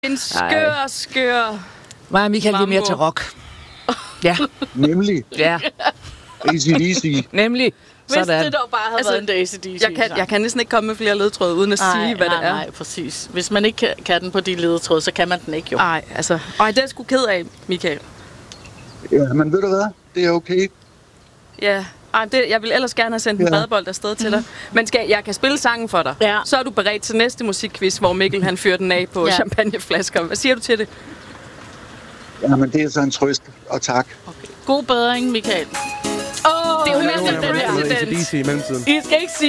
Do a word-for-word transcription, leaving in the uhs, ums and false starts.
En skør, skør... Mig og Michael, vi er mere til rock. Ja. Nemlig. Ja. A C D C. Nemlig. Hvis Sådan. det dog bare havde Altså, været en A C D C. Jeg kan, jeg kan næsten ikke komme med flere ledtråde, uden at nej, sige, hvad nej, det er. Nej, præcis. Hvis man ikke kan, kan den på de ledetråde, så kan man den ikke jo. Nej, altså... Ej, det er jeg sgu ked af, Michael. Ja, men ved du hvad? Det er okay. Ja, ej, det, jeg vil ellers gerne have sendt en Ja. badebold afsted til dig. Men skal, jeg kan spille sangen for dig. Ja. Så er du beredt til næste musikquiz, hvor Mikkel han fyrer den af på Ja. champagneflasker. Hvad siger du til det? Jamen, det er så en trøst, og tak. Okay. God bedring, Michael. Åh, oh, det er jo Mister Mister President. President. A C D C i mellemtiden. I skal ikke sige